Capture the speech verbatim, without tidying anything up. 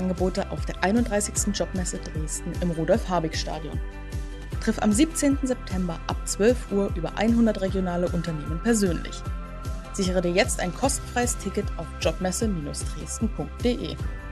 Jobangebote auf der einunddreißigsten Jobmesse Dresden im Rudolf-Habig-Stadion. Triff am siebzehnten September ab zwölf Uhr über hundert regionale Unternehmen persönlich. Sichere dir jetzt ein kostenfreies Ticket auf jobmesse Bindestrich dresden Punkt de.